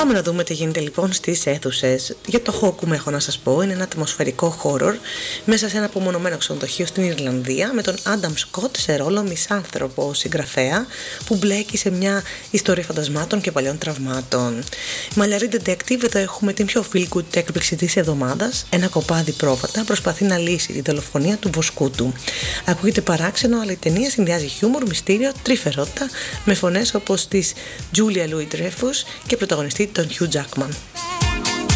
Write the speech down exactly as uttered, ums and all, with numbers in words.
Πάμε να δούμε τι γίνεται λοιπόν στις αίθουσες. Για το Hokum έχω να σας πω, είναι ένα ατμοσφαιρικό horror μέσα σε ένα απομονωμένο ξενοδοχείο στην Ιρλανδία με τον Άνταμ Σκοτ σε ρόλο μισάνθρωπο συγγραφέα που μπλέκει σε μια ιστορία φαντασμάτων και παλιών τραυμάτων. Μαλλιαρή detective, εδώ έχουμε την πιο feel good έκπληξη της εβδομάδας. Ένα κοπάδι πρόβατα προσπαθεί να λύσει τη δολοφονία του βοσκού του. Ακούγεται παράξενο, αλλά η ταινία συνδυάζει χιούμορ, μυστήριο, τρυφερότητα με φωνές όπως της Julia Louis-Dreyfus και πρωταγωνιστή τον Hugh Jackman.